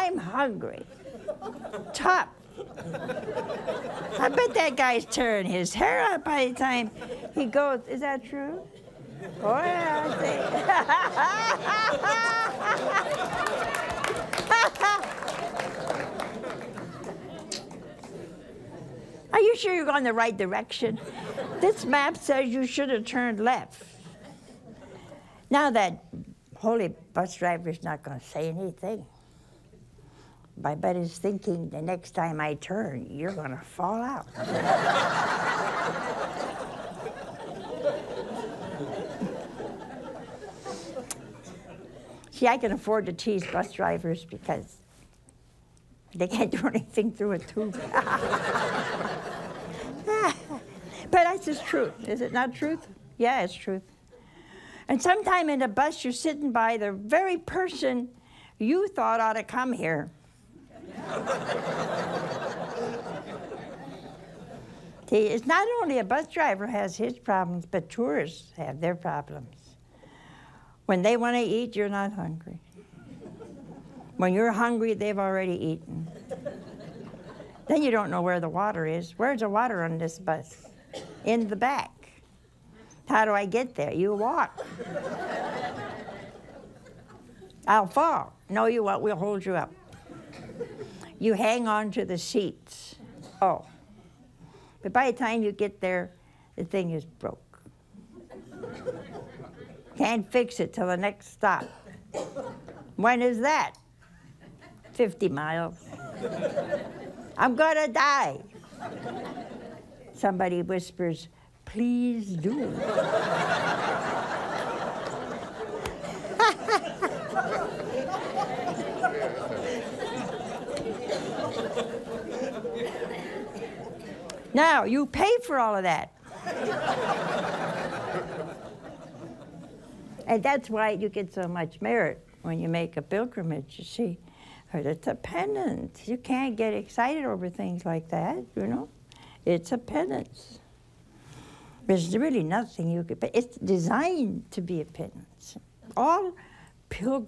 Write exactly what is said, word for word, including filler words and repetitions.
I'm hungry. Tough. I bet that guy's tearing his hair out by the time he goes. Is that true? Oh, yeah, Are you sure you're going the right direction? This map says you should have turned left. Now that holy bus driver's not going to say anything. I bet he's thinking the next time I turn, you're going to fall out. See, I can afford to tease bus drivers because they can't do anything through a tube. But that's just truth. Is it not truth? Yeah, it's truth. And sometime in the bus, you're sitting by the very person you thought ought to come here. See, it's not only a bus driver has his problems, but tourists have their problems. When they want to eat, you're not hungry. When you're hungry, they've already eaten. Then you don't know where the water is. Where's the water on this bus? In the back. How do I get there? You walk. I'll fall. No, you won't. We'll hold you up. You hang on to the seats. Oh. But by the time you get there, the thing is broke. Can't fix it till the next stop. When is that? fifty miles. I'm gonna die. Somebody whispers, please do. Now, you pay for all of that. And that's why you get so much merit when you make a pilgrimage, you see. It's a penance. You can't get excited over things like that, you know. It's a penance. There's really nothing you could, but it's designed to be a penance. All pilgrims